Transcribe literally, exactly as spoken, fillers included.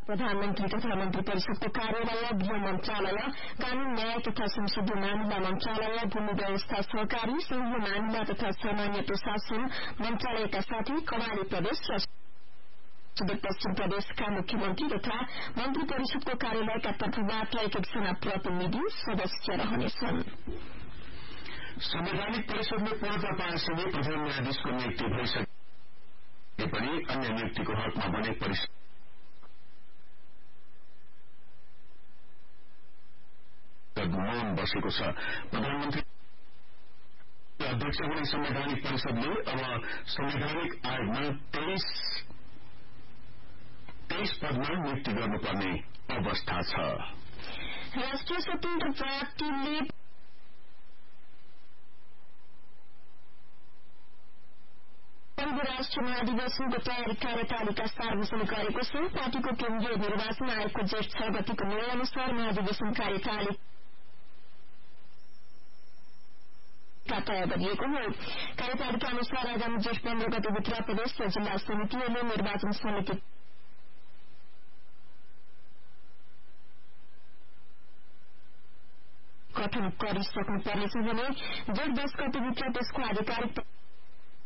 प्रधानमन्त्री तथा मन्त्री परिषदको कार्यालय, गृह मन्त्रालय, कानून न्याय तथा संसदीय मामिला मन्त्रालय, भूमि व्यवस्था सहकारी, संघीय मामिला तथा सामान्य प्रशासन मन्त्रालयका साथै कर्णाली प्रदेश र सुदूरपश्चिम प्रदेशका मुख्यमन्त्री तथा मन्त्री परिषदको कार्यालयका तर्फबाट एक एकजना प्रतिनिधि सदस्य रहनेछन्। संवैधानिक परिषदले पूर्णता पाएसँगै प्रधान न्यायाधीशको नियुक्ति भइसके पनि अन्य नियुक्तिको हकमा भने परिषद मौन बसेको छ। प्रधानमन्त्री अध्यक्ष हुने संवैधानिक परिषदले अब संवैधानिक आयोगमा तेइस तेइस पदमा नियुक्ति गर्नुपर्ने अवस्था छ। राष्ट्रिय स्वतन्त्र पार्टीले राष्ट्रिय महाधिवेशनको तयारी कार्यतालिका सार्वजनिक गरेको छ। पार्टीको केन्द्रीय निर्वाचन आयोगको जेठ छ गतिको निर्णय अनुसार महाधिवेशन कार्यतालिका तय गरिएको हो। कार्यतालिका अनुसार आगामी जेठ पन्ध्र गतिभित्र प्रदेश र जिल्ला समितिहरूले निर्वाचन समिति गठन गरिसक्नुपर्नेछ भने जेठ दश गतिभित्र त्यसको आधिकारिक